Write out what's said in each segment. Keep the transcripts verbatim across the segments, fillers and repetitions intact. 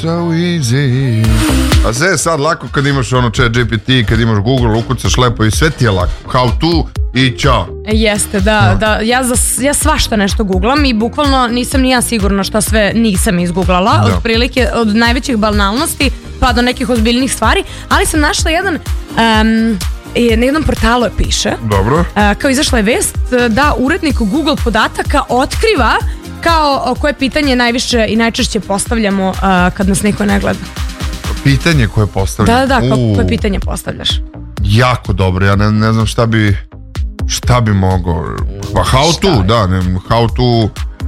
So easy. A sve je sad lako kad imaš ono Chat G P T, kad imaš Google, ukucaš lepo i sve ti je lako. How to i ćao. Jeste, da, no. da. Ja, za, ja svašta nešto googlam i bukvalno nisam ni ja sigurna šta sve nisam izgooglala. Da. Od prilike, od najvećih banalnosti pa do nekih ozbiljnih stvari. Ali sam našla jedan... Um, na jednom portalu je piše. Dobro. Kao izašla je vest da urednik Google podataka otkriva kao koje pitanje najviše i najčešće postavljamo uh, kad nas niko ne gleda. Pitanje koje postavljamo? Da, da, da, koje pitanje postavljaš? Jako dobro, ja ne, ne znam šta bi šta bi mogao. Pa how šta to, je? Da, ne, how to,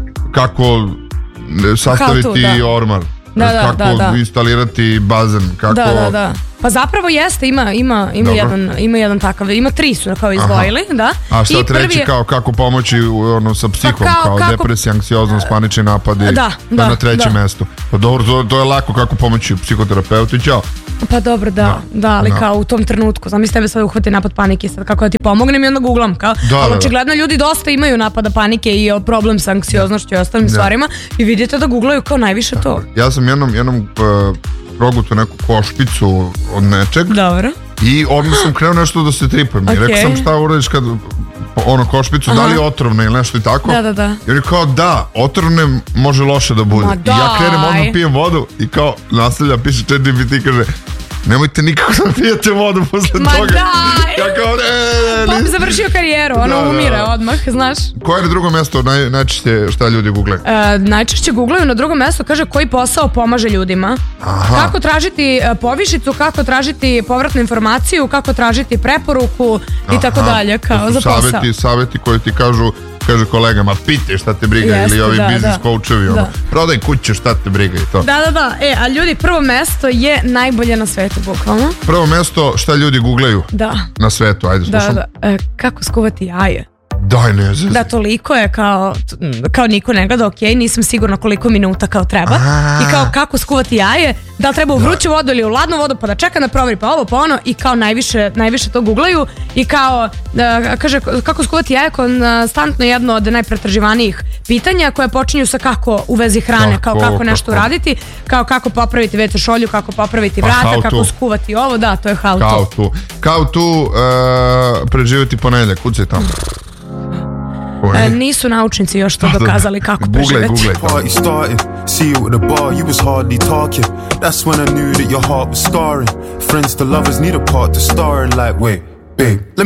kako sastaviti how to, da. Ormar. Da, da, kako da, da. instalirati bazen, kako... Da, da, da. Pa zapravo jeste, ima, ima, ima, jedan, ima jedan takav, ima tri su kao izdvojili, da. A šta treći je... kao kako pomoći ono, sa psihom, pa kao, kao kako... depresija, anksioznost, panični napadi, da, da, na trećem mestu. Pa dobro, to, to je lako kako pomoći psihoterapeutu i ćao. Pa dobro, da, da, da ali da. Kao u tom trenutku, znam, tebe sad uhvati napad panike, sad kako da ti pomognem i onda googlam, kao, da, ali očigledno da. Ljudi dosta imaju napada panike i problem sa anksioznošću i ostalim da. Stvarima i vidite da googlaju kao najviše to. Ja sam jednom, jednom uh, progutu neku košpicu od nečeg. Dobro. I odmah sam krenuo nešto da se tripujem. Okay. I rekao sam šta uradiš kad ono košpicu, aha. Da li je otrovne ili nešto i tako. Da, da, da. I on je kao da, otrovne može loše da bude. I ja krenem odmah pijem vodu i kao nastavlja, piše Chat G P T, kaže nemojte nikako da pijete vodu posle ma toga. Daj. Ja kao ne, ne, ne. Pop završio karijeru, ono da, umire da. Odmah, znaš. Koje je na drugo mesto naj, najčešće šta ljudi googlaju? E, najčešće googlaju na drugom mestu, kaže koji posao pomaže ljudima. Aha. Kako tražiti povišicu, kako tražiti povratnu informaciju, kako tražiti preporuku i tako dalje, kao za posao. Savjeti, savjeti koji ti kažu, kaže kolegama, pitaj šta te briga. Jeste, ili ovi da, business da. Coachevi, ono, prodaj kuće šta te briga i to. Da, da, da, e, a ljudi, prvo mesto je najbolje na svetu, bukvalno. Prvo mesto šta ljudi googlaju da. Na svetu, ajde slušam. Da, da, e, kako skuvati jaje. Daj, ne znam. Da, toliko je kao, kao niko ne gleda, ok, nisam sigurna koliko minuta kao treba. A-a. I kao kako skuvati jaje, da li treba u vruću vodu ili u ladnu vodu, pa da čeka na proveri, pa ovo, pa ono, i kao najviše, najviše to googlaju. I kao, da, kaže, kako skuvati jaje, konstantno jedno od najpretraživanijih pitanja koje počinju sa kako u vezi hrane, kao kako nešto kako. Uraditi, kao kako popraviti ve ce šolju, kako popraviti vrata, kako to. Skuvati ovo, da, to je how to. Kao tu, kao tu uh, preživjeti ponedjeljak, kucaj tamo. E, nisu naučnici još to dokazali kako preživeti. Google, Google. Started, see you at the bar, you was hardly talking. That's when I knew that your heart was scarring. Friends to lovers need a part to star in, like, wait, babe.